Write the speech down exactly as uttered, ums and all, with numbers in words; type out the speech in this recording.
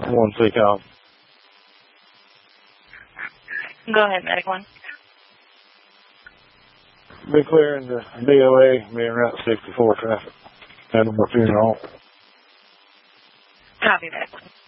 one take off. Go ahead, Medic one. Be clearing the D O A, being Route sixty-four traffic. Animal funeral. Copy, Medic one.